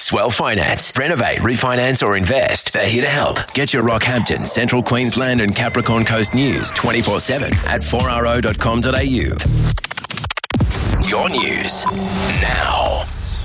Swell Finance. Renovate, refinance or invest. They're here to help. Get your Rockhampton, Central Queensland and Capricorn Coast news 24/7 at 4RO.com.au. Your news now.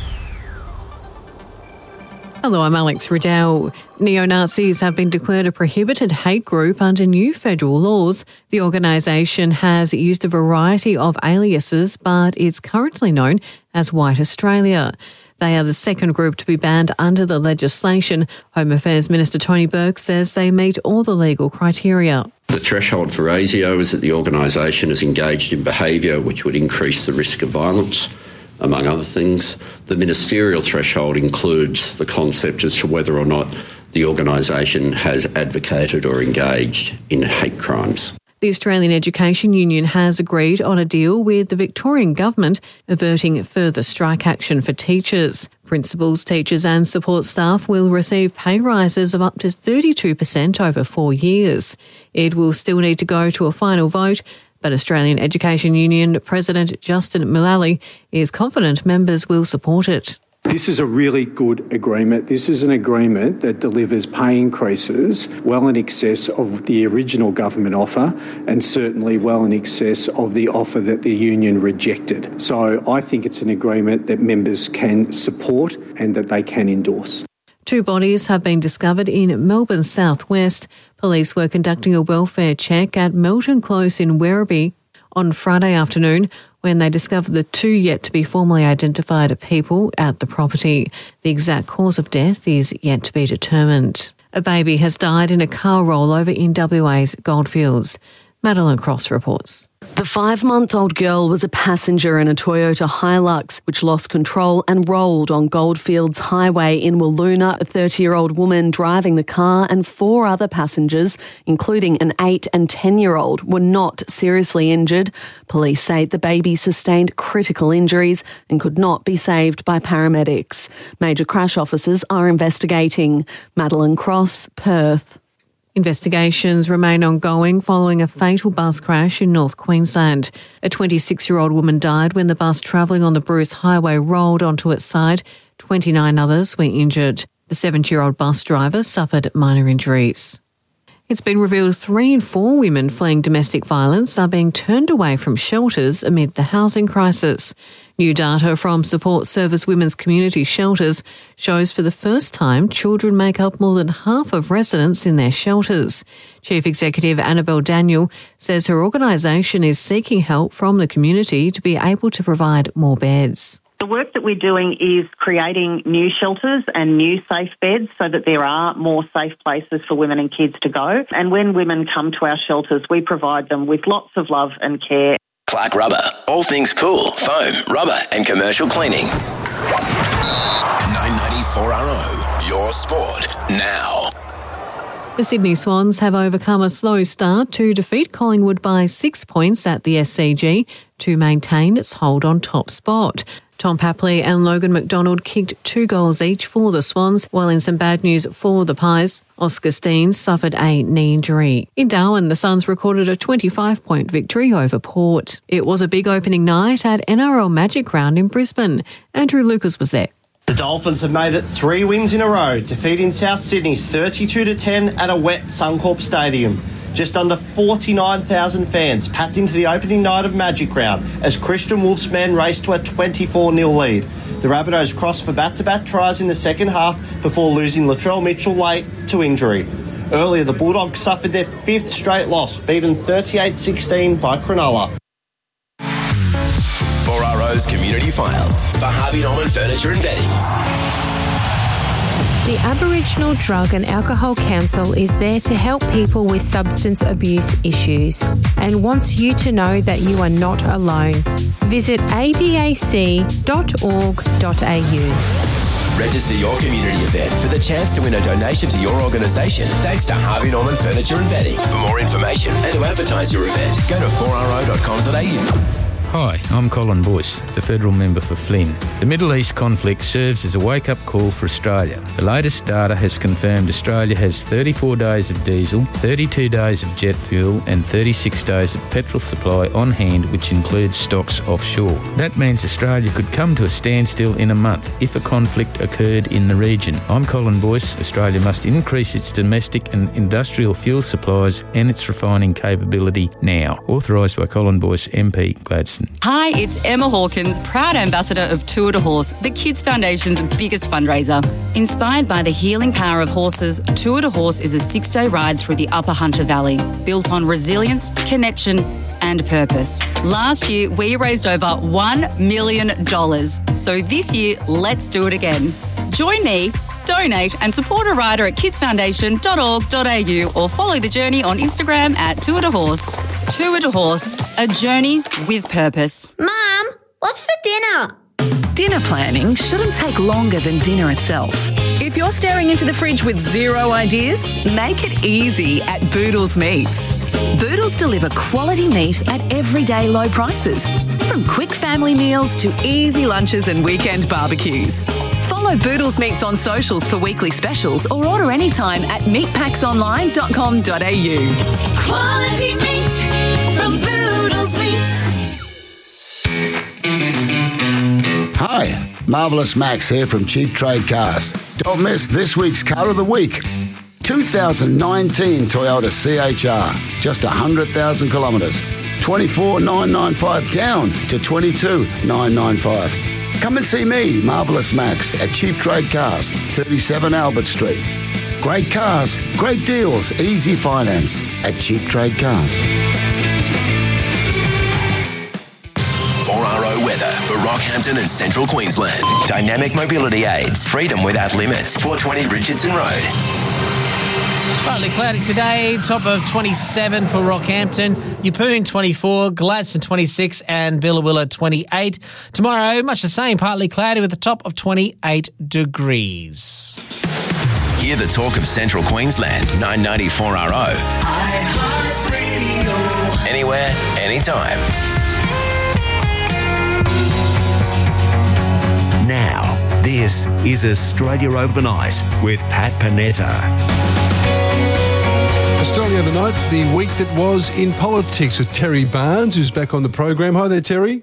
Hello, I'm Alex Riddell. Neo-Nazis have been declared a prohibited hate group under new federal laws. The organisation has used a variety of aliases, but is currently known as White Australia. They are the second group to be banned under the legislation. Home Affairs Minister Tony Burke says they meet all the legal criteria. The threshold for ASIO is that the organisation is engaged in behaviour which would increase the risk of violence, among other things. The ministerial threshold includes the concept as to whether or not the organisation has advocated or engaged in hate crimes. The Australian Education Union has agreed on a deal with the Victorian Government, averting further strike action for teachers. Principals, teachers and support staff will receive pay rises of up to 32% over 4 years. It will still need to go to a final vote, but Australian Education Union President Justin Mullally is confident members will support it. This is a really good agreement. This is an agreement that delivers pay increases well in excess of the original government offer and certainly well in excess of the offer that the union rejected. So I think it's an agreement that members can support and that they can endorse. 2 bodies have been discovered in Melbourne's southwest. Police were conducting a welfare check at Melton Close in Werribee on Friday afternoon when they discovered the 2 yet to be formally identified people at the property. The exact cause of death is yet to be determined. A baby has died in a car rollover in WA's Goldfields. Madeline Cross reports. The 5-month-old girl was a passenger in a Toyota Hilux, which lost control and rolled on Goldfields Highway in Wiluna. A 30-year-old woman driving the car and 4 other passengers, including an 8 and 10-year-old, were not seriously injured. Police say the baby sustained critical injuries and could not be saved by paramedics. Major crash officers are investigating. Madeline Cross, Perth. Investigations remain ongoing following a fatal bus crash in North Queensland. A 26-year-old woman died when the bus travelling on the Bruce Highway rolled onto its side. 29 others were injured. The 70-year-old bus driver suffered minor injuries. It's been revealed 3 in 4 women fleeing domestic violence are being turned away from shelters amid the housing crisis. New data from Support Service Women's Community Shelters shows for the first time children make up more than half of residents in their shelters. Chief Executive Annabelle Daniel says her organisation is seeking help from the community to be able to provide more beds. The work that we're doing is creating new shelters and new safe beds so that there are more safe places for women and kids to go. And when women come to our shelters, we provide them with lots of love and care. Clark Rubber. All things pool, foam, rubber and commercial cleaning. 994RO. Your sport now. The Sydney Swans have overcome a slow start to defeat Collingwood by 6 points at the SCG to maintain its hold on top spot. Tom Papley and Logan McDonald kicked 2 goals each for the Swans, while in some bad news for the Pies, Oscar Steen suffered a knee injury. In Darwin, the Suns recorded a 25-point victory over Port. It was a big opening night at NRL Magic Round in Brisbane. Andrew Lucas was there. The Dolphins have made it 3 wins in a row, defeating South Sydney 32-10 at a wet Suncorp Stadium. Just under 49,000 fans packed into the opening night of Magic Round as Christian Wolf's men raced to a 24-0 lead. The Rabbitohs crossed for back-to-back tries in the second half before losing Latrell Mitchell late to injury. Earlier, the Bulldogs suffered their 5th straight loss, beaten 38-16 by Cronulla. 4RO's Community File for Harvey Norman Furniture and Bedding. The Aboriginal Drug and Alcohol Council is there to help people with substance abuse issues and wants you to know that you are not alone. Visit adac.org.au. Register your community event for the chance to win a donation to your organisation thanks to Harvey Norman Furniture and Bedding. For more information and to advertise your event, go to 4RO.com.au. Hi, I'm Colin Boyce, the federal member for Flynn. The Middle East conflict serves as a wake-up call for Australia. The latest data has confirmed Australia has 34 days of diesel, 32 days of jet fuel and 36 days of petrol supply on hand, which includes stocks offshore. That means Australia could come to a standstill in a month if a conflict occurred in the region. I'm Colin Boyce. Australia must increase its domestic and industrial fuel supplies and its refining capability now. Authorised by Colin Boyce, MP, Gladstone. Hi, it's Emma Hawkins, proud ambassador of Tour de Horse, the Kids Foundation's biggest fundraiser. Inspired by the healing power of horses, Tour de Horse is a 6-day ride through the Upper Hunter Valley, built on resilience, connection and purpose. Last year, we raised over $1 million. So this year, let's do it again. Join me, donate and support a rider at kidsfoundation.org.au or follow the journey on Instagram at Tour de Horse. Tour de Horse, a journey with purpose. Mum, what's for dinner? Dinner planning shouldn't take longer than dinner itself. If you're staring into the fridge with zero ideas, make it easy at Boodles Meats. Boodles deliver quality meat at everyday low prices, from quick family meals to easy lunches and weekend barbecues. Follow Boodles Meats on socials for weekly specials or order anytime at meatpacksonline.com.au. Quality meat from Boodles Meats. Hi, Marvellous Max here from Cheap Trade Cars. Don't miss this week's Car of the Week. 2019 Toyota CHR, just 100,000 kilometres. 24,995 down to 22,995. Come and see me, Marvellous Max, at Cheap Trade Cars, 37 Albert Street. Great cars, great deals, easy finance at Cheap Trade Cars. 4RO weather for Rockhampton and Central Queensland. Dynamic mobility aids. Freedom without limits. 420 Richardson Road. Partly cloudy today, top of 27 for Rockhampton, Yeppoon 24, Gladstone 26 and Billawilla 28. Tomorrow, much the same, partly cloudy with a top of 28 degrees. Hear the talk of Central Queensland, 990 4RO. Anywhere, anytime. Now, this is Australia Overnight with Pat Panetta. Australia Overnight, the week that was in politics with Terry Barnes, who's back on the program. Hi there, Terry.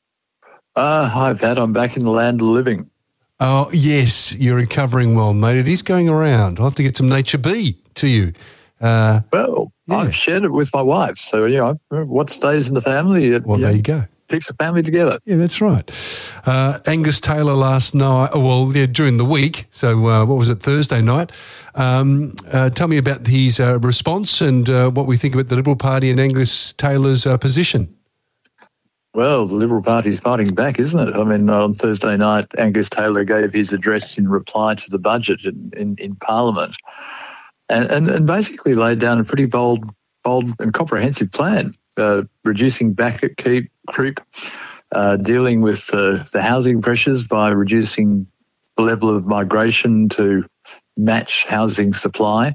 Hi, Pat. I'm back in the land of the living. Oh, yes, you're recovering well, mate. It is going around. I'll have to get some Nature B to you. I've shared it with my wife. So, what stays in the family? There you go. Keeps the family together. Yeah, that's right. Angus Taylor last night, during the week, so what was it, Thursday night? Tell me about his response and what we think about the Liberal Party and Angus Taylor's position. Well, the Liberal Party's fighting back, isn't it? I mean, on Thursday night, Angus Taylor gave his address in reply to the budget in Parliament and basically laid down a pretty bold and comprehensive plan, reducing back at creep, dealing with the housing pressures by reducing the level of migration to match housing supply,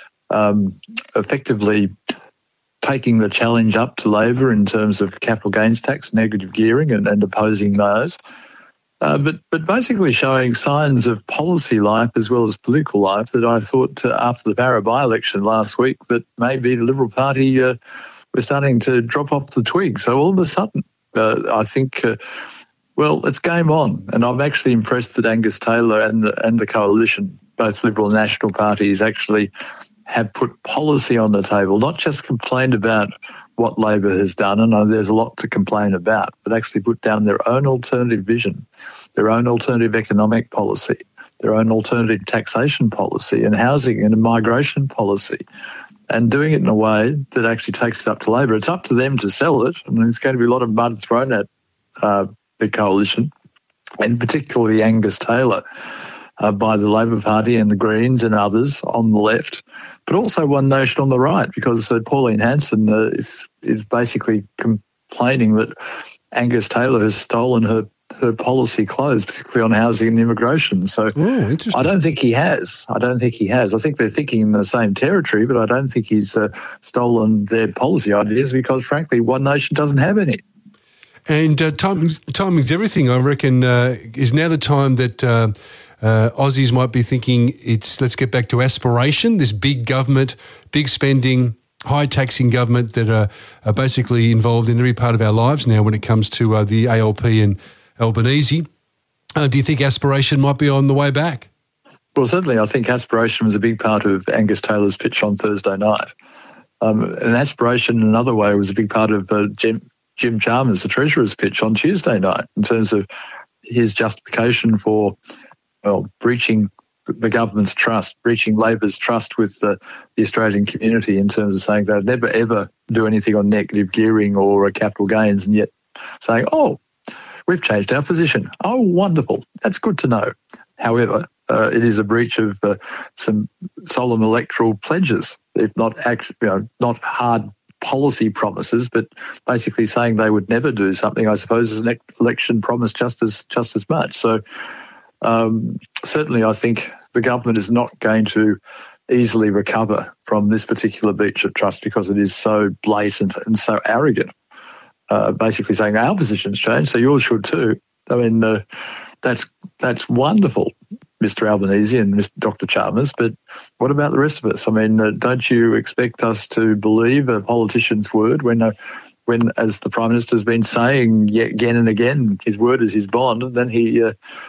effectively taking the challenge up to Labor in terms of capital gains tax, negative gearing and opposing those, but basically showing signs of policy life as well as political life that I thought after the Barra by-election last week that maybe the Liberal Party was starting to drop off the twig. So all of a sudden, I think, it's game on. And I'm actually impressed that Angus Taylor and the coalition, both Liberal and National parties, actually have put policy on the table, not just complained about what Labor has done, and there's a lot to complain about, but actually put down their own alternative vision, their own alternative economic policy, their own alternative taxation policy and housing and migration policy, and doing it in a way that actually takes it up to Labor. It's up to them to sell it, and there's going to be a lot of mud thrown at the coalition, and particularly Angus Taylor, by the Labor Party and the Greens and others on the left, but also One Nation on the right, because Pauline Hanson is basically complaining that Angus Taylor has stolen her policy clothes, particularly on housing and immigration. So I don't think he has. I think they're thinking in the same territory, but I don't think he's stolen their policy ideas because, frankly, One Nation doesn't have any. And timing's everything. I reckon is now the time that Aussies might be thinking let's get back to aspiration, this big government, big spending, high taxing government that are basically involved in every part of our lives now when it comes to the ALP and Albanese. Do you think aspiration might be on the way back? Well, certainly I think aspiration was a big part of Angus Taylor's pitch on Thursday night. And aspiration in another way was a big part of Jim Chalmers, the Treasurer's pitch on Tuesday night in terms of his justification for, breaching the government's trust, breaching Labor's trust with the Australian community in terms of saying they'd never, ever do anything on negative gearing or capital gains, and yet saying, we've changed our position. Oh, wonderful. That's good to know. However, it is a breach of some solemn electoral pledges, if not not hard policy promises, but basically saying they would never do something, I suppose, is an election promise just as much. So certainly I think the government is not going to easily recover from this particular breach of trust because it is so blatant and so arrogant, basically saying our position's changed, so yours should too. I mean, that's wonderful, Mr. Albanese and Dr. Chalmers, but what about the rest of us? I mean, don't you expect us to believe a politician's word when, as the Prime Minister has been saying yet again and again, his word is his bond, and then he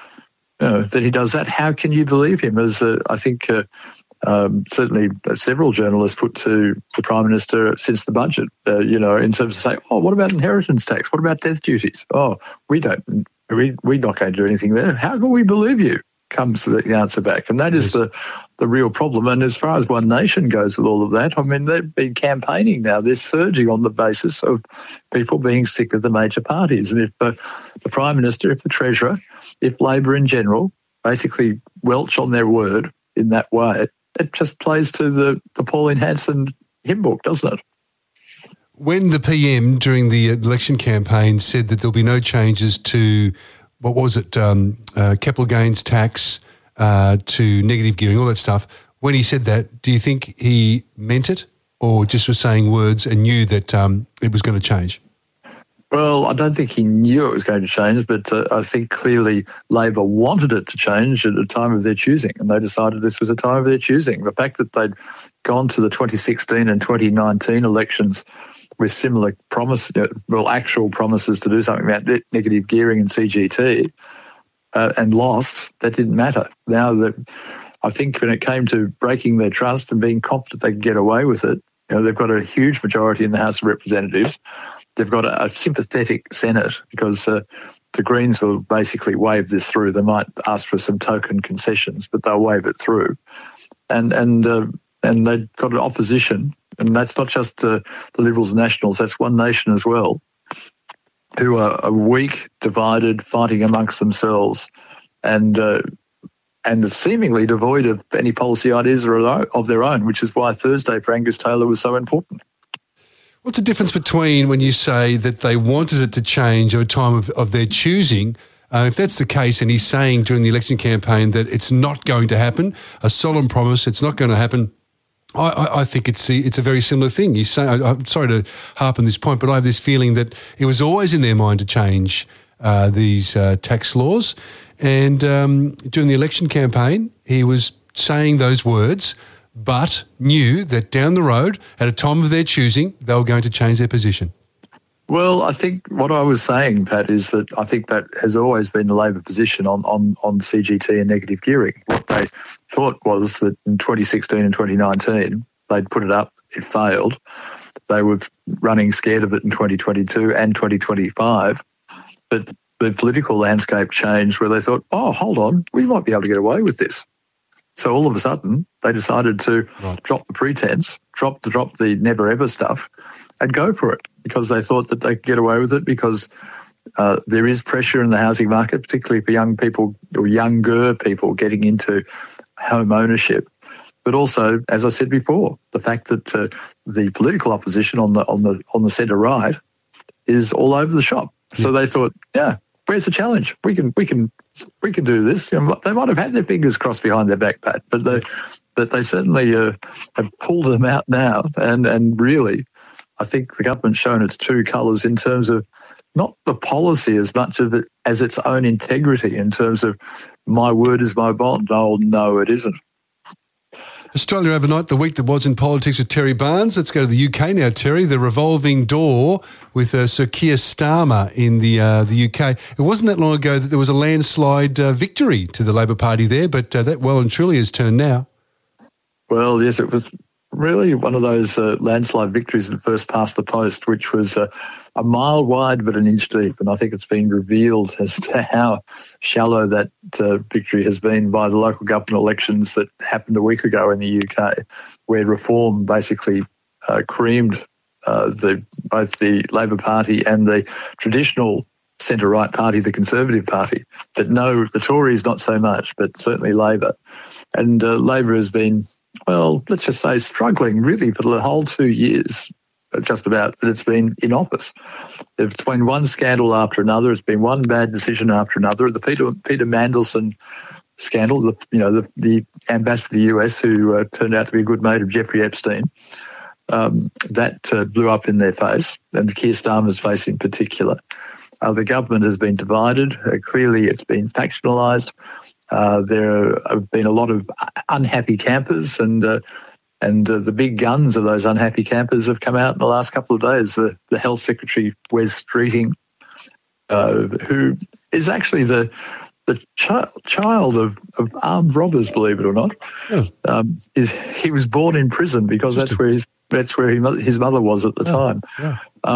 does that? How can you believe him? As I think certainly several journalists put to the Prime Minister since the budget, in terms of saying, what about inheritance tax? What about death duties? We're not going to do anything there. How can we believe you? Comes the answer back. And that is the real problem. And as far as One Nation goes with all of that, I mean, they've been campaigning now. They're surging on the basis of people being sick of the major parties. And if the Prime Minister, if the Treasurer, if Labor in general basically welch on their word in that way, it just plays to the Pauline Hanson hymn book, doesn't it? When the PM during the election campaign said that there'll be no changes to what was it, capital gains tax, to negative gearing, all that stuff. When he said that, do you think he meant it or just was saying words and knew that it was going to change? Well, I don't think he knew it was going to change, but I think clearly Labor wanted it to change at a time of their choosing, and they decided this was a time of their choosing. The fact that they'd gone to the 2016 and 2019 elections with similar actual promises to do something about negative gearing and CGT, and lost, that didn't matter. Now that I think when it came to breaking their trust and being confident they could get away with it, they've got a huge majority in the House of Representatives. They've got a sympathetic Senate because the Greens will basically wave this through. They might ask for some token concessions, but they'll wave it through. And they've got an opposition, and that's not just the Liberals and Nationals, that's One Nation as well, who are weak, divided, fighting amongst themselves, and seemingly devoid of any policy ideas of their own, which is why Thursday for Angus Taylor was so important. What's the difference between when you say that they wanted it to change at a time of their choosing? If that's the case, and he's saying during the election campaign that it's not going to happen, a solemn promise, it's not going to happen, I think it's a very similar thing. He's saying, I'm sorry to harp on this point, but I have this feeling that it was always in their mind to change these tax laws. And during the election campaign, he was saying those words, but knew that down the road, at a time of their choosing, they were going to change their position. Well, I think what I was saying, Pat, is that I think that has always been the Labor position on CGT and negative gearing. What they thought was that in 2016 and 2019, they'd put it up, it failed. They were running scared of it in 2022 and 2025. But the political landscape changed where they thought, hold on, we might be able to get away with this. So all of a sudden, they decided to drop the pretense, drop the never-ever stuff, and go for it because they thought that they could get away with it because there is pressure in the housing market, particularly for young people or younger people getting into home ownership. But also, as I said before, the fact that the political opposition on the centre right is all over the shop. So they thought, where's the challenge? We can do this. They might have had their fingers crossed behind their back, Pat, but they certainly have pulled them out now. And really, I think the government's shown its true colours in terms of not the policy as much of it as its own integrity in terms of my word is my bond. Oh, no, it isn't. Australia overnight, the week that was in politics with Terry Barnes. Let's go to the UK now, Terry. The revolving door with Sir Keir Starmer in the UK. It wasn't that long ago that there was a landslide victory to the Labor Party there, but that well and truly has turned now. Well, yes, it was really one of those landslide victories that first past the post, which was a mile wide but an inch deep. And I think it's been revealed as to how shallow that victory has been by the local government elections that happened a week ago in the UK, where Reform basically creamed both the Labor Party and the traditional centre-right party, the Conservative Party. But no, the Tories not so much, but certainly Labor. And Labor has been, well, let's just say struggling really for the whole 2 years, just about, that it's been in office. There's been one scandal after another. It's been one bad decision after another. The Peter Mandelson scandal, the ambassador to the US who turned out to be a good mate of Jeffrey Epstein, that blew up in their face, and Keir Starmer's face in particular. The government has been divided. Clearly it's been factionalised. There have been a lot of unhappy campers, and the big guns of those unhappy campers have come out in the last couple of days. The Health Secretary, Wes Streeting, who is actually the child of armed robbers, believe it or not. He was born in prison because that's where his mother was at the time. Yeah.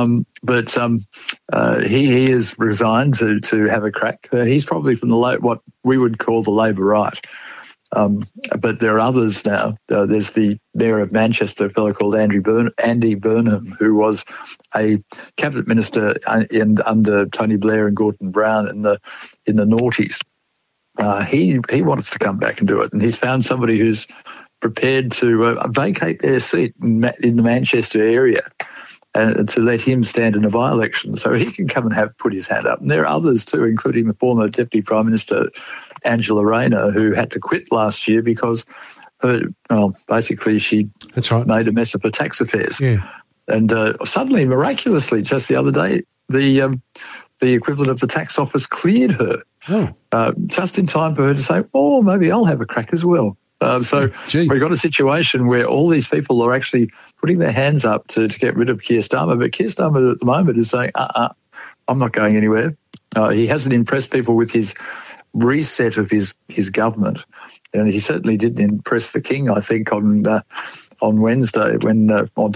He has resigned to have a crack. He's probably from what we would call the Labor right. But there are others now. There's the Mayor of Manchester, a fellow called Andy Burnham, who was a cabinet minister under Tony Blair and Gordon Brown in the noughties. He wants to come back and do it, and he's found somebody who's prepared to vacate their seat in the Manchester area and to let him stand in a by-election, so he can come and put his hand up. And there are others too, including the former Deputy Prime Minister Angela Rayner, who had to quit last year because, basically she made a mess of her tax affairs. Yeah. And suddenly, miraculously, just the other day, the equivalent of the tax office cleared her, just in time for her to say, "Oh, maybe I'll have a crack as well." So we've got a situation where all these people are actually putting their hands up to get rid of Keir Starmer, but Keir Starmer at the moment is saying, I'm not going anywhere. He hasn't impressed people with his reset of his government, and he certainly didn't impress the King, I think, on Tuesday, when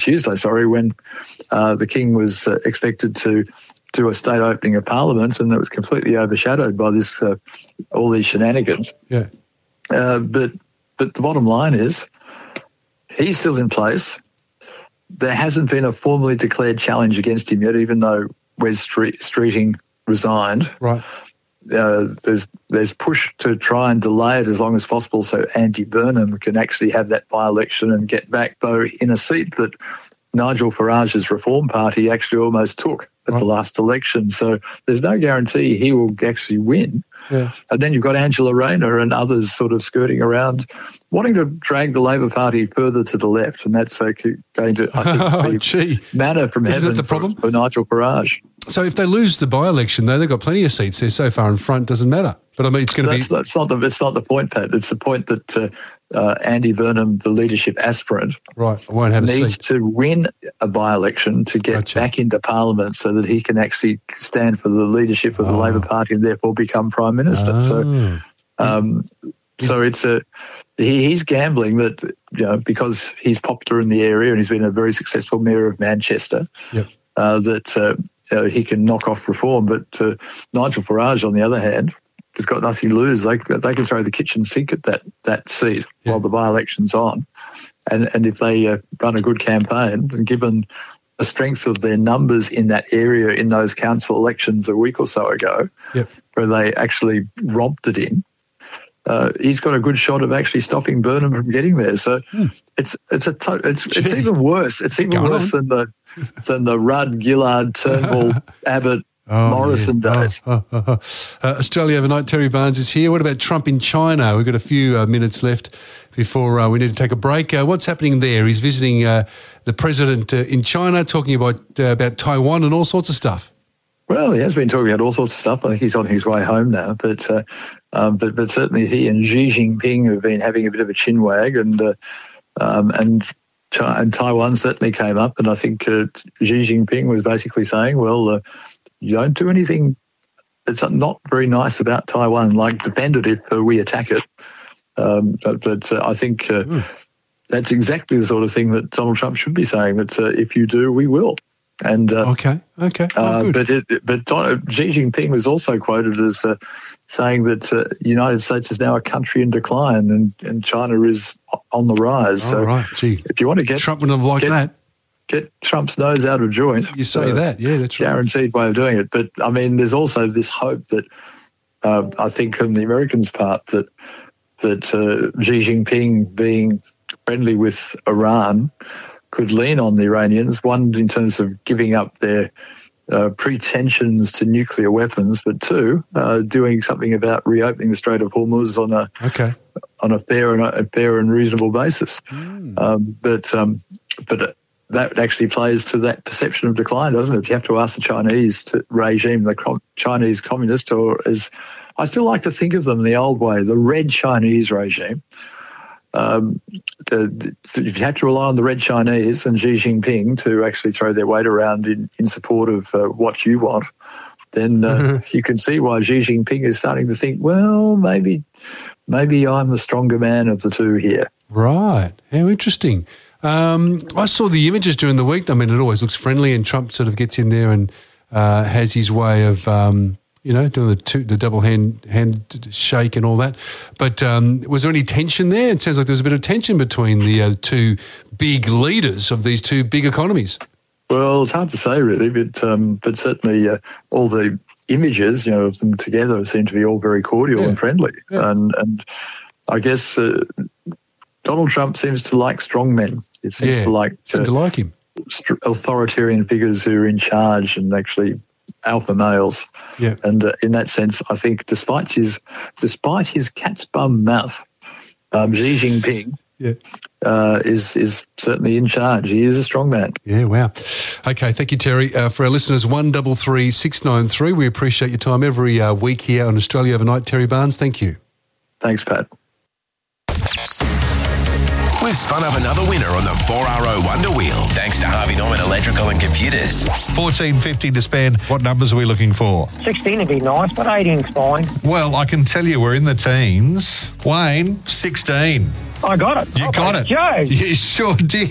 the King was expected to do a state opening of Parliament, and it was completely overshadowed by this all these shenanigans. Yeah. But the bottom line is he's still in place. There hasn't been a formally declared challenge against him yet, even though Wes Streeting resigned. Right. There's push to try and delay it as long as possible so Andy Burnham can actually have that by-election and get back, though, in a seat that Nigel Farage's Reform Party actually almost took at the last election. So there's no guarantee he will actually win. Yeah. And then you've got Angela Rayner and others sort of skirting around, wanting to drag the Labor Party further to the left, and that's going to, I think, be manna from heaven for Nigel Farage. So if they lose the by-election, though, they've got plenty of seats. They're so far in front, doesn't matter. But I mean, it's going to be... It's not the point, Pat. It's the point that Andy Burnham, the leadership aspirant, won't have needs to win a by-election to get back into Parliament so that he can actually stand for the leadership of the Labor Party and therefore become Prime Minister. So it's he's gambling that, because he's popular in the area and he's been a very successful Mayor of Manchester, that he can knock off Reform. But Nigel Farage, on the other hand, has got nothing to lose. They can throw the kitchen sink at that seat while the by-election's on. And if they run a good campaign, and given the strength of their numbers in that area in those council elections a week or so ago, where they actually romped it in, he's got a good shot of actually stopping Burnham from getting there. So it's even worse. It's even worse than the Rudd, Gillard, Turnbull, Abbott, Morrison days. Australia overnight, Terry Barnes is here. What about Trump in China? We've got a few minutes left before we need to take a break. What's happening there? He's visiting the president in China, talking about Taiwan and all sorts of stuff. Well, he has been talking about all sorts of stuff. I think he's on his way home now. But certainly he and Xi Jinping have been having a bit of a chinwag, and Taiwan certainly came up. And I think Xi Jinping was basically saying, well, you don't do anything that's not very nice about Taiwan, like defend it if we attack it. But I think that's exactly the sort of thing that Donald Trump should be saying, that if you do, we will. And okay. But Xi Jinping was also quoted as saying that the United States is now a country in decline, and China is on the rise. Oh, so right. Gee, if you want to get Trump wouldn't have liked that. Get Trump's nose out of joint. You say that, yeah, that's right. Guaranteed way of doing it. But I mean, there's also this hope that I think on the Americans' part that Xi Jinping being friendly with Iran could lean on the Iranians, one, in terms of giving up their pretensions to nuclear weapons, but two, doing something about reopening the Strait of Hormuz on a fair and reasonable basis. But that actually plays to that perception of decline, doesn't it? You have to ask the Chinese regime, the Chinese communist, or as I still like to think of them the old way, the Red Chinese regime. If you have to rely on the Red Chinese and Xi Jinping to actually throw their weight around in support of what you want, then you can see why Xi Jinping is starting to think, well, maybe I'm the stronger man of the two here. Right. How interesting. I saw the images during the week. I mean, it always looks friendly, and Trump sort of gets in there and has his way of, doing the double hand shake and all that. But was there any tension there? It sounds like there was a bit of tension between the two big leaders of these two big economies. Well, it's hard to say really, but certainly all the images, of them together seem to be all very cordial and friendly. Yeah. And I guess Donald Trump seems to like strong men. It seems to like him. Authoritarian figures who are in charge and actually alpha males. Yeah. And in that sense, I think despite his cat's bum mouth, Xi Jinping is certainly in charge. He is a strong man. Yeah, wow. Okay, thank you, Terry. For our listeners, 133 693, we appreciate your time every week here on Australia Overnight. Terry Barnes, thank you. Thanks, Pat. We've spun up another winner on the 4RO Wonder Wheel, thanks to Harvey Norman Electrical and Computers. $14.50 to spend. What numbers are we looking for? 16 would be nice, but 18's fine. Well, I can tell you we're in the teens. Wayne, 16. I got it. You got it. Joe. You sure did.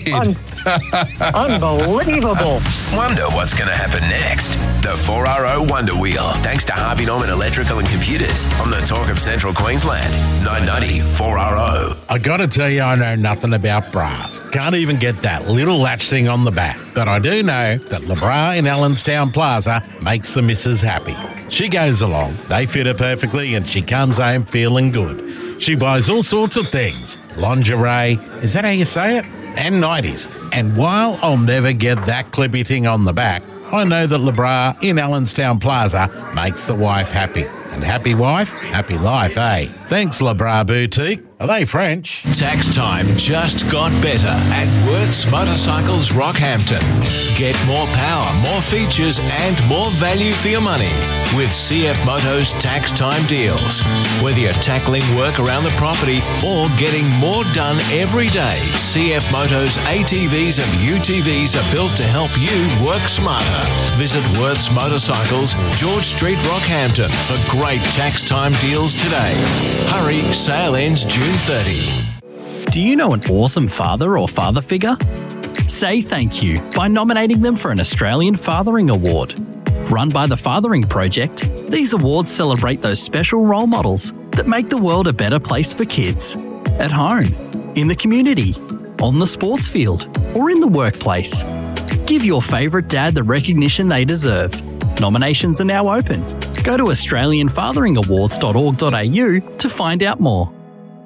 Unbelievable. Wonder what's going to happen next. The 4RO Wonder Wheel, thanks to Harvey Norman Electrical and Computers on the Talk of Central Queensland. 990 4RO. I got to tell you, I know nothing about bras. Can't even get that little latch thing on the back. But I do know that LeBra in Allenstown Plaza makes the missus happy. She goes along, they fit her perfectly, and she comes home feeling good. She buys all sorts of things. Lingerie, is that how you say it? And 90s. And while I'll never get that clippy thing on the back, I know that LeBra in Allenstown Plaza makes the wife happy. And happy wife, happy life, eh? Thanks, LeBra Boutique. Are they French? Tax time just got better at Worth's Motorcycles Rockhampton. Get more power, more features and more value for your money with CF Motos tax time deals. Whether you're tackling work around the property or getting more done every day, CF Motos ATVs and UTVs are built to help you work smarter. Visit Worth's Motorcycles, George Street, Rockhampton for great tax time deals today. Hurry, sale ends June 30. Do you know an awesome father or father figure? Say thank you by nominating them for an Australian Fathering Award. Run by the Fathering Project, these awards celebrate those special role models that make the world a better place for kids. At home, in the community, on the sports field, or in the workplace. Give your favourite dad the recognition they deserve. Nominations are now open. Go to AustralianFatheringAwards.org.au to find out more.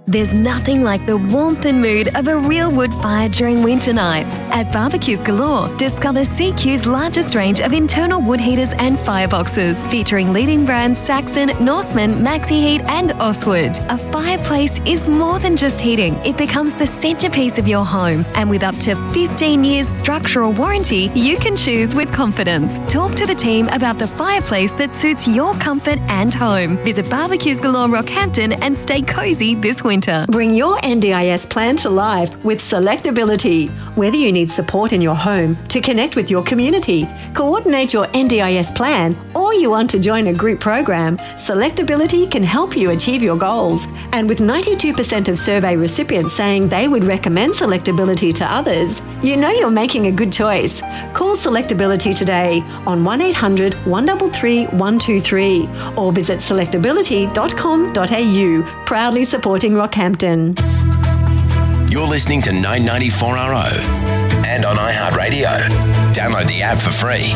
There's nothing like the warmth and mood of a real wood fire during winter nights. At Barbecues Galore, discover CQ's largest range of internal wood heaters and fireboxes, featuring leading brands Saxon, Norseman, Maxi Heat and Oswood. A fireplace is more than just heating. It becomes the centrepiece of your home. And with up to 15 years structural warranty, you can choose with confidence. Talk to the team about the fireplace that suits your comfort and home. Visit Barbecues Galore Rockhampton and stay cosy this winter. Bring your NDIS plan to life with Selectability. Whether you need support in your home, to connect with your community, coordinate your NDIS plan, or you want to join a group program, Selectability can help you achieve your goals. And with 92% of survey recipients saying they would recommend Selectability to others, you know you're making a good choice. Call Selectability today on 1800 133 123 or visit selectability.com.au, proudly supporting Rockhampton. You're listening to 994RO and on iHeartRadio. Download the app for free.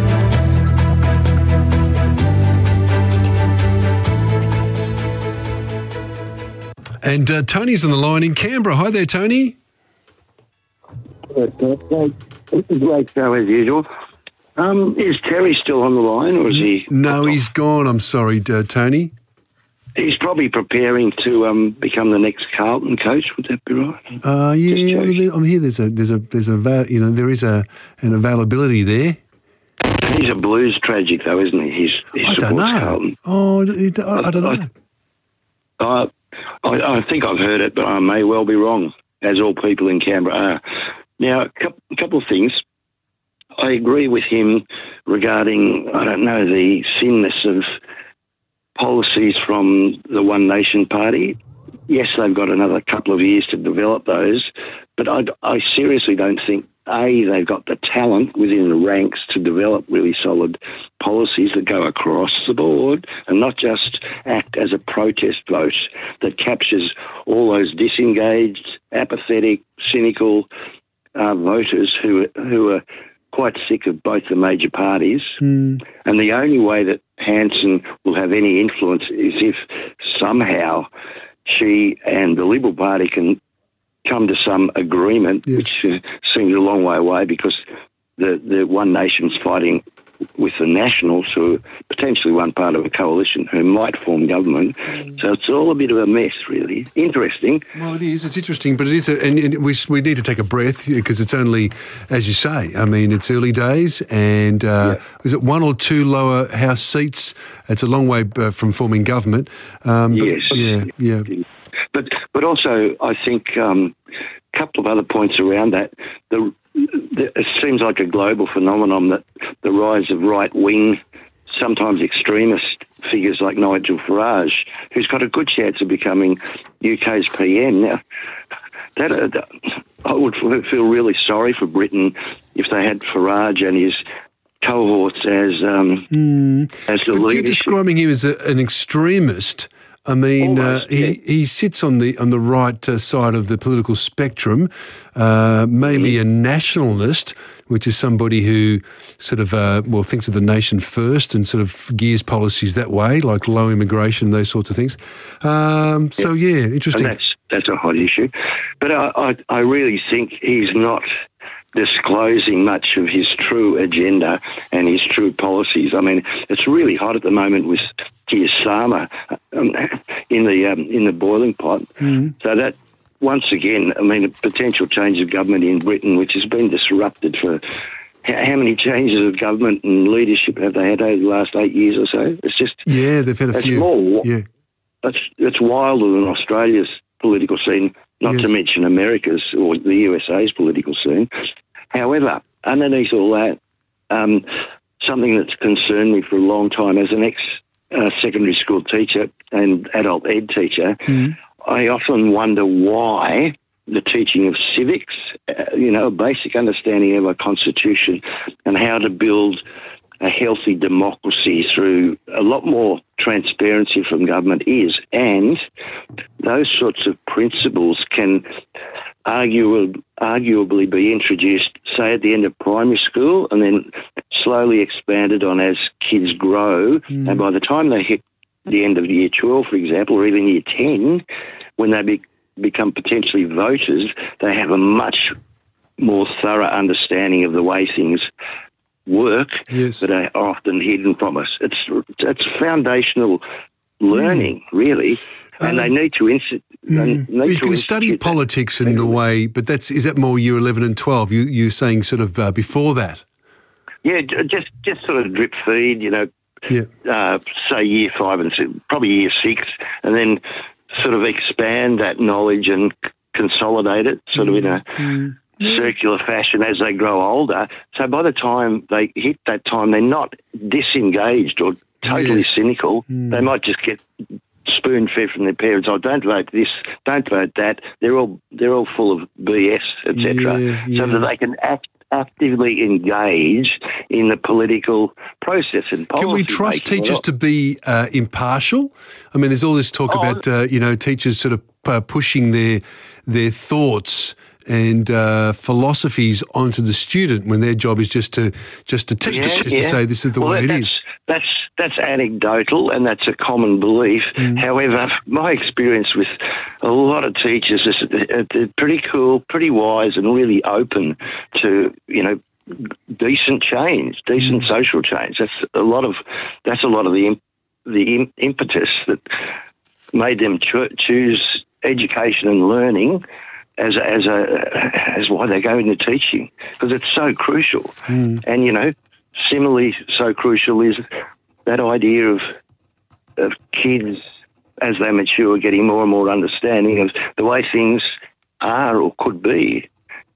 And Tony's on the line in Canberra. Hi there, Tony. It's a great show as usual. Is Terry still on the line, or is he? No, he's gone. I'm sorry, Tony. He's probably preparing to become the next Carlton coach. Would that be right? Yeah. I'm here. There is an availability there. He's a Blues tragic, though, isn't he? I don't know. Carlton. Oh, I don't know. I think I've heard it, but I may well be wrong, as all people in Canberra are. Now, a couple of things. I agree with him regarding, the thinness of policies from the One Nation Party. Yes, they've got another couple of years to develop those, but I seriously don't think, A, they've got the talent within the ranks to develop really solid policies that go across the board and not just act as a protest vote that captures all those disengaged, apathetic, cynical voters who are quite sick of both the major parties. And the only way that Hanson will have any influence is if somehow she and the Liberal Party can come to some agreement, which seems a long way away because the One Nation's fighting with the Nationals, who are potentially one part of a coalition who might form government. So it's all a bit of a mess, really. Interesting. Well, it is. It's interesting, but it is, and we need to take a breath because it's only, as you say, I mean, it's early days, and is it one or two lower house seats? It's a long way from forming government. Yes. Yeah. But also, I think a couple of other points around that. It seems like a global phenomenon that the rise of right-wing, sometimes extremist figures like Nigel Farage, who's got a good chance of becoming UK's PM. Now, I would feel really sorry for Britain if they had Farage and his cohorts as the leadership. You're describing him as an extremist. I mean, he sits on the right side of the political spectrum, maybe a nationalist, which is somebody who sort of, thinks of the nation first and sort of gears policies that way, like low immigration, those sorts of things. Interesting. And that's a hot issue. But I really think he's not disclosing much of his true agenda and his true policies. I mean, it's really hot at the moment with Keir Starmer in the boiling pot. So that, once again, I mean, a potential change of government in Britain, which has been disrupted for how many changes of government and leadership have they had over the last 8 years or so? It's just they've had a few. It's wilder than Australia's political scene, not to mention America's or the USA's political scene. However, underneath all that, something that's concerned me for a long time as an ex-secondary school teacher and adult ed teacher, I often wonder why the teaching of civics, a basic understanding of our constitution and how to build a healthy democracy through a lot more transparency from government is, and those sorts of principles can arguably be introduced, say, at the end of primary school and then slowly expanded on as kids grow. And by the time they hit the end of year 12, for example, or even year 10, when they become potentially voters, they have a much more thorough understanding of the way things work that are often hidden from us. It's foundational learning, really, and they need to you can study politics in a way, but is that more year 11 and 12? You're saying sort of before that? Yeah, just sort of drip feed, say year 5 and 6, probably year 6, and then sort of expand that knowledge and consolidate it sort of in a circular fashion as they grow older. So by the time they hit that time, they're not disengaged or totally cynical. They might just get spoon-fed from their parents. Oh, don't vote this, don't vote that. They're all full of BS, etc. So that they can actively engage in the political process and policy. Can we trust teachers to be impartial? I mean, there's all this talk about teachers sort of pushing their thoughts and philosophies onto the student when their job is just to teach, to say this is the way it is. That's anecdotal and that's a common belief. However, my experience with a lot of teachers is that they're pretty cool, pretty wise, and really open to decent change, decent social change. That's a lot of the impetus that made them choose education and learning as why they go into teaching, because it's so crucial. And similarly, so crucial is that idea of kids as they mature getting more and more understanding of the way things are or could be.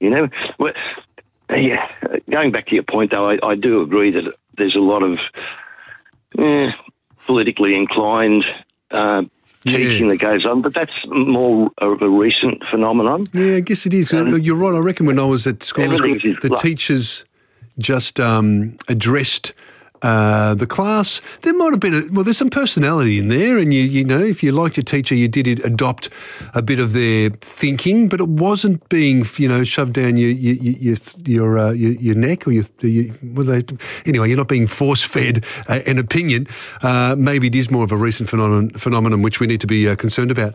Going back to your point, though, I do agree that there's a lot of politically inclined teaching that goes on, but that's more of a recent phenomenon. Yeah, I guess it is. You're right. I reckon when I was at school, the teachers just addressed the class. There might have been there's some personality in there, and if you liked your teacher, you did adopt a bit of their thinking, but it wasn't being shoved down your neck or anyway. You're not being force fed an opinion. Maybe it is more of a recent phenomenon which we need to be concerned about.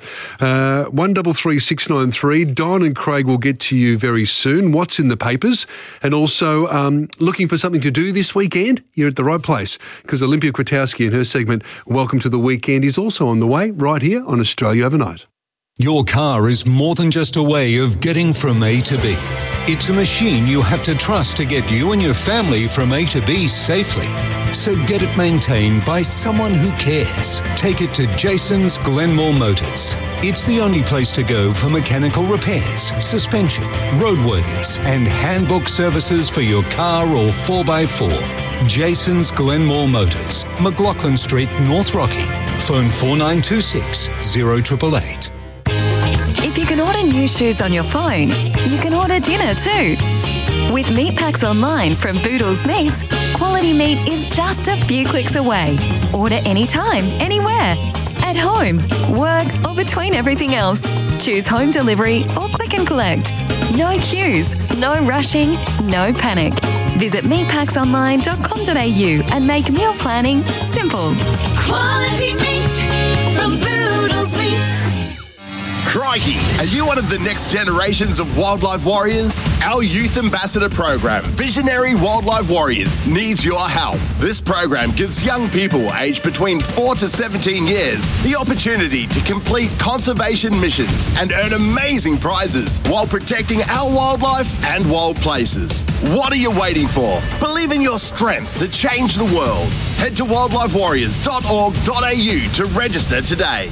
133693. Don and Craig will get to you very soon. What's in the papers, and also looking for something to do this weekend? You're at the right place, because Olympia Kwiatkowski in her segment Welcome to the Weekend is also on the way right here on Australia Overnight. Your car is more than just a way of getting from A to B. It's a machine you have to trust to get you and your family from A to B safely. So get it maintained by someone who cares. Take it to Jason's Glenmore Motors. It's the only place to go for mechanical repairs, suspension, roadworthiness, and handbook services for your car or 4x4. Jason's Glenmore Motors, McLaughlin Street, North Rocky. Phone 4926 0888. If you can order new shoes on your phone, you can order dinner too. With meat packs online from Boodles Meats, quality meat is just a few clicks away. Order anytime, anywhere. At home, work, or between everything else. Choose home delivery or click and collect. No queues, no rushing, no panic. Visit meatpacksonline.com.au and make meal planning simple. Quality meat from Boodles Meats. Crikey, are you one of the next generations of wildlife warriors? Our Youth Ambassador program, Visionary Wildlife Warriors, needs your help. This program gives young people aged between 4 to 17 years the opportunity to complete conservation missions and earn amazing prizes while protecting our wildlife and wild places. What are you waiting for? Believe in your strength to change the world. Head to wildlifewarriors.org.au to register today.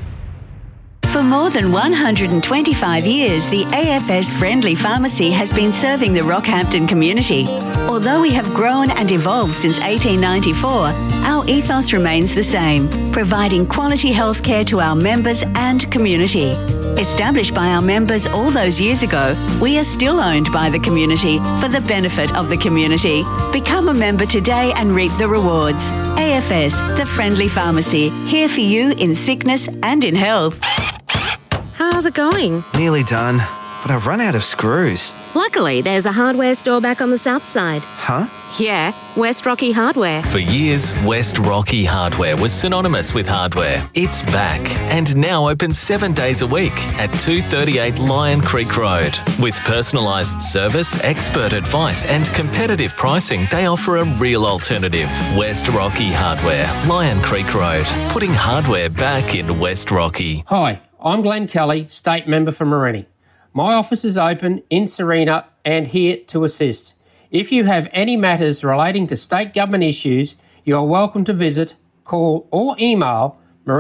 For more than 125 years, the AFS Friendly Pharmacy has been serving the Rockhampton community. Although we have grown and evolved since 1894, our ethos remains the same, providing quality healthcare to our members and community. Established by our members all those years ago, we are still owned by the community for the benefit of the community. Become a member today and reap the rewards. AFS, the Friendly Pharmacy, here for you in sickness and in health. How's it going? Nearly done. but I've run out of screws. Luckily, there's a hardware store back on the south side. Huh? Yeah, West Rocky Hardware. For years, West Rocky Hardware was synonymous with hardware. It's back and now open 7 days a week at 238 Lion Creek Road. With personalised service, expert advice and competitive pricing, they offer a real alternative. West Rocky Hardware, Lion Creek Road, putting hardware back in West Rocky. Hi, I'm Glenn Kelly, State Member for Morenni. My office is open in Serena and here to assist. If you have any matters relating to state government issues, you are welcome to visit, call or email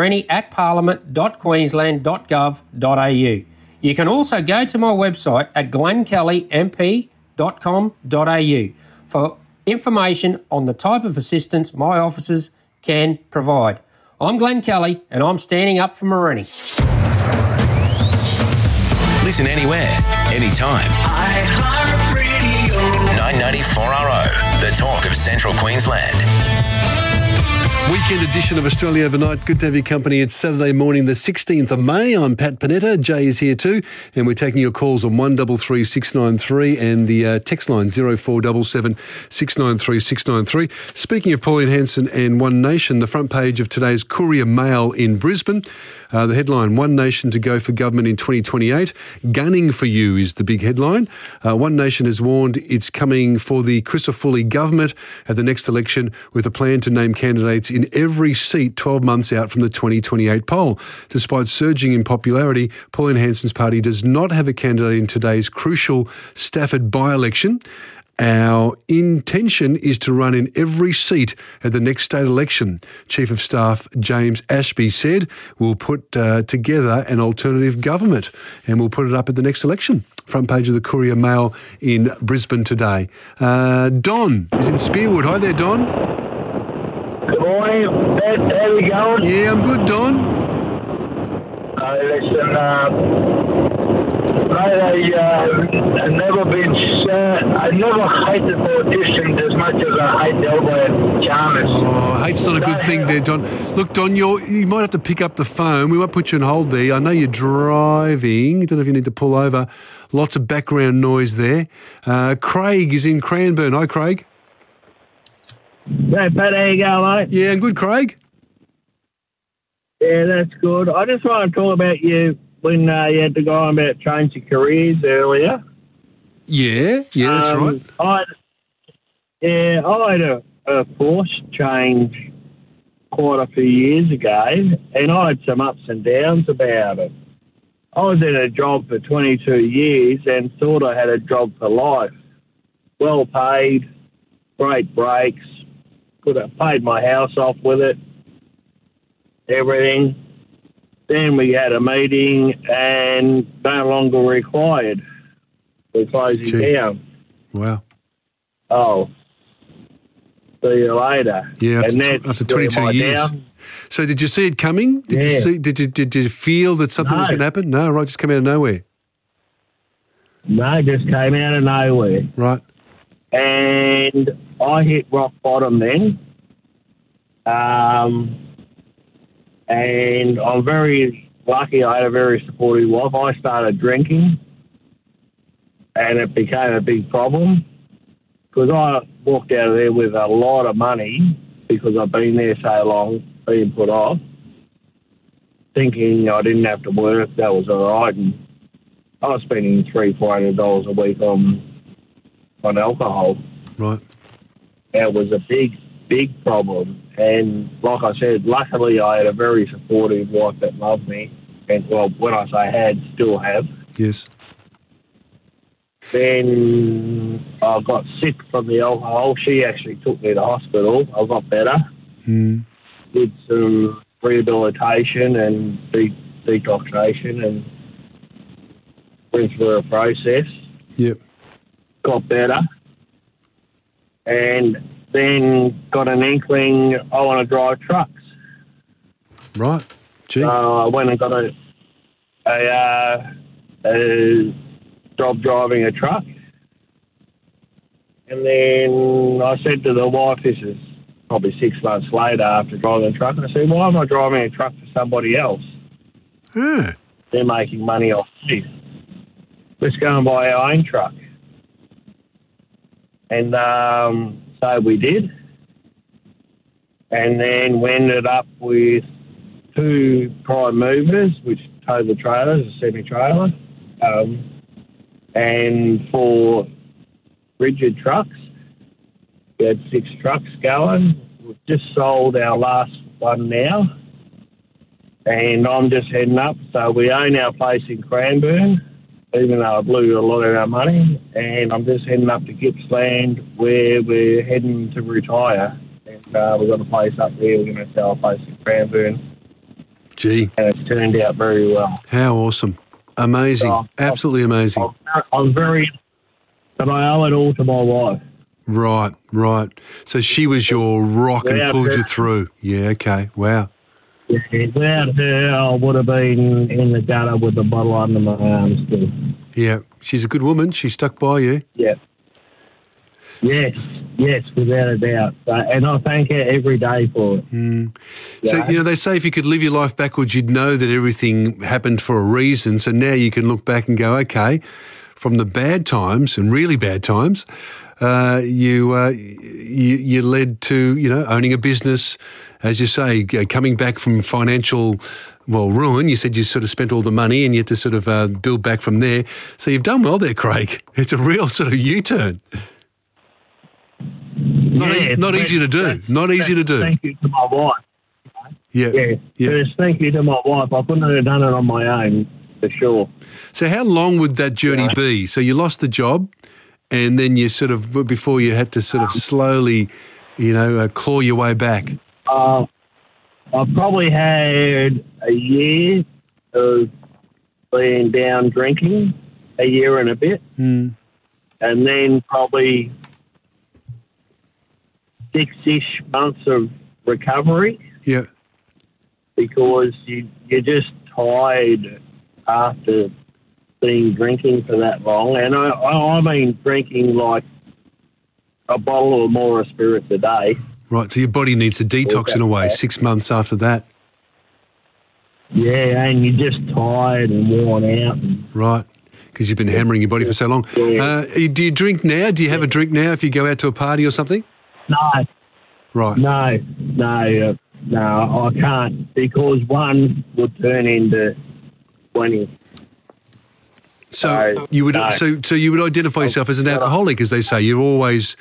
morenni@parliament.queensland.gov.au. You can also go to my website at glennkellymp.com.au for information on the type of assistance my officers can provide. I'm Glenn Kelly and I'm standing up for Morenni. Listen anywhere, anytime. iHeartRadio. 994RO, the talk of Central Queensland. Weekend edition of Australia Overnight. Good to have your company. It's Saturday morning, the 16th of May. I'm Pat Panetta. Jay is here too. And we're taking your calls on 133 693 and the text line 0477 693 693. Speaking of Pauline Hanson and One Nation, the front page of today's Courier Mail in Brisbane. The headline, One Nation to go for government in 2028. Gunning for you is the big headline. One Nation has warned it's coming for the Crisafulli government at the next election with a plan to name candidates in every seat 12 months out from the 2028 poll. Despite surging in popularity, Pauline Hanson's party does not have a candidate in today's crucial Stafford by-election. Our intention is to run in every seat at the next state election. Chief of Staff James Ashby said we'll put together an alternative government and we'll put it up at the next election. Front page of the Courier Mail in Brisbane today. Don is in Spearwood. Hi there, Don. Good morning, Pat. How are we going? Yeah, I'm good, Don. Listen, mate, I've never been I never hated politicians as much as I hate the old Chalmers. Oh, hate's not a good thing there, Don. Look, Don, you might have to pick up the phone. We might put you on hold there. I know you're driving. I don't know if you need to pull over. Lots of background noise there. Craig is in Cranbourne. Hi, Craig. Hey, Pat, how you going, mate? Yeah, I'm good, Craig. Yeah, that's good. I just want to talk about you when you had to go on about changing careers earlier. Yeah, that's right. I had a force change quite a few years ago, and I had some ups and downs about it. I was in a job for 22 years and thought I had a job for life. Well paid, great breaks, could have paid my house off with it, everything. Then we had a meeting and no longer required. We're closing down. Wow. Oh, see you later. Yeah, and after 22 years. Down. So did you see it coming? Did you feel that something was going to happen? No, right, just came out of nowhere. No, just came out of nowhere. Right. And I hit rock bottom then. And I'm very lucky I had a very supportive wife. I started drinking and it became a big problem because I walked out of there with a lot of money because I've been there so long, being put off, thinking I didn't have to work, that was all right. And I was spending $300-400 a week on alcohol. Right. It was a big problem. And like I said, luckily I had a very supportive wife that loved me. And, well, when I say had, still have. Yes. Then I got sick from the alcohol. She actually took me to hospital. I got better. Did some rehabilitation and detoxification and went through a process. Yep. Got better. And then got an inkling I want to drive trucks. Right. Gee. So I went and got a job driving a truck. And then I said to the wife, this is probably 6 months later after driving a truck, and I said, why am I driving a truck for somebody else? They're making money off me. let's go and buy our own truck. And so we did. And then we ended up with 2 prime movers, which towed the trailers, a semi-trailer, and 4 rigid trucks. We had 6 trucks going. We've just sold our last one now. And I'm just heading up. So we own our place in Cranbourne, even though I blew a lot of our money. And I'm just heading up to Gippsland, where we're heading to retire. And we've got a place up there. We're going to sell a place in Cranbourne. Gee. And it's turned out very well. How awesome. Amazing. So absolutely amazing. I'm very... But I owe it all to my wife. Right. So she was your rock and Without pulled her- you through. Yeah, okay. Wow. Yeah, without her, I would have been in the gutter with a bottle under my arm still. Yeah. She's a good woman. She stuck by you. Yeah. Yes, without a doubt. And I thank her every day for it. So, Yeah. they say if you could live your life backwards, you'd know that everything happened for a reason. So now you can look back and go, okay, from the bad times and really bad times, you led to, owning a business, as you say, coming back from financial, ruin. You said you sort of spent all the money and you had to sort of build back from there. So you've done well there, Craig. It's a real sort of U-turn. Not easy to do. Not easy to do. Thank you to my wife. Yeah. First, thank you to my wife. I couldn't have done it on my own, for sure. So how long would that journey be? So you lost the job and then you sort of, before you had to sort of slowly, claw your way back. I probably had a year of being down drinking, a year and a bit, and then probably 6-ish months of recovery. Yeah. Because you're just tired after being drinking for that long. And I mean drinking like a bottle or more of spirits a day. Right, so your body needs a detox in a way, 6 months after that. Yeah, and you're just tired and worn out. Right, because you've been hammering your body for so long. Yeah. Do you drink now? Do you have a drink now if you go out to a party or something? No. Right. No, I can't, because one would turn into 20. So you would so you would identify yourself as an alcoholic, as they say. You're always.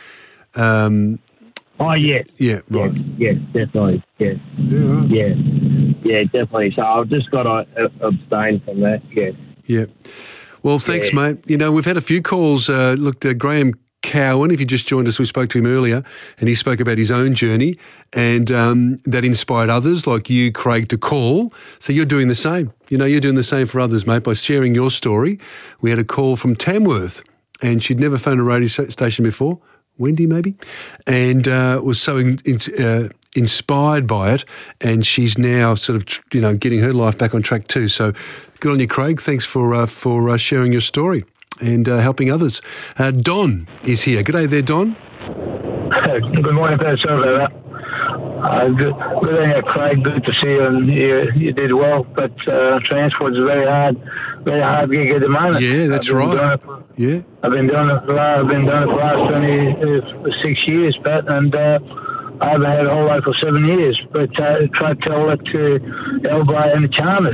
Oh yeah. Yeah. Right. Yes, definitely. Yes. Yeah, definitely. So I've just got to abstain from that. Yeah. Yeah. Well, thanks, mate. We've had a few calls. Graham Cowan, if you just joined us, we spoke to him earlier, and he spoke about his own journey, and that inspired others like you, Craig, to call. So you're doing the same. You're doing the same for others, mate, by sharing your story. We had a call from Tamworth, and she'd never phoned a radio station before, Wendy maybe, and was so inspired by it, and she's now sort of, getting her life back on track too. So good on you, Craig. Thanks for sharing your story and helping others. Don is here. G'day there, Don. Good morning, Pat. Sorry about that. Good day, Craig. Good to see you, and you did well. But transport's very hard gig at the moment. Yeah, that's right. I've been doing it for the last 26 years, Pat, and I haven't had a whole lot for 7 years. But I try to tell it to Elbray and the Chalmers.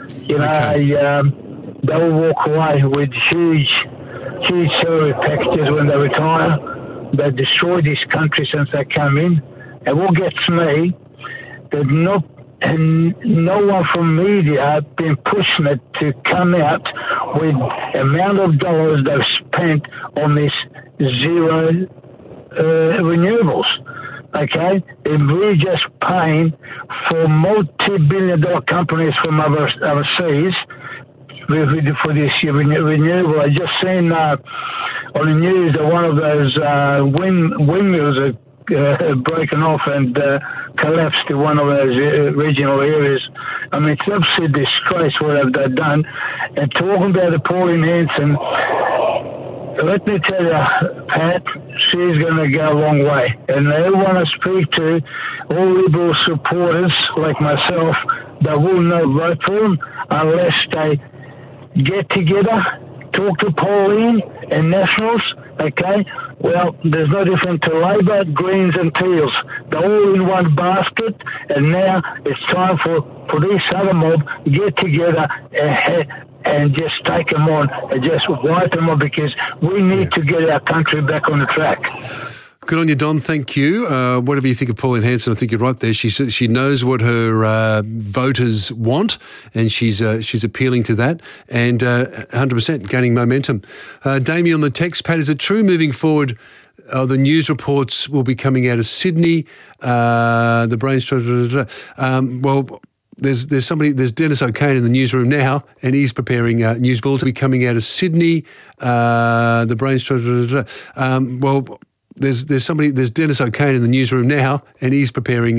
They will walk away with huge salary packages when they retire. They destroy this country since they come in. And what gets me, that no one from media have been pushing it to come out with the amount of dollars they've spent on this zero renewables. Okay? We're just paying for multi-billion-dollar companies from overseas for this renewable. I just seen on the news that one of those windmills are broken off and collapsed in one of those regional areas. I mean, it's absolutely disgrace what they've done. And talking about the Pauline Hanson, let me tell you, Pat, she's going to go a long way. And I want to speak to all Liberal supporters like myself that will not vote for them unless they get together to talk to Pauline and Nationals, okay? Well, there's no different to Labor, Greens and Teals. They're all in one basket, and now it's time for this other mob to get together and just take them on and just wipe them on, because we need to get our country back on the track. Good on you, Don. Thank you. Whatever you think of Pauline Hanson, I think you're right there. She knows what her voters want, and she's appealing to that, and 100% gaining momentum. Damien on the text pad, is it true moving forward the news reports will be coming out of Sydney? The brainstorm. Well, there's Dennis O'Kane in the newsroom now, and he's preparing news bulletins to be coming out of Sydney. The brainstorm. Well, there's Dennis O'Kane in the newsroom now, and he's preparing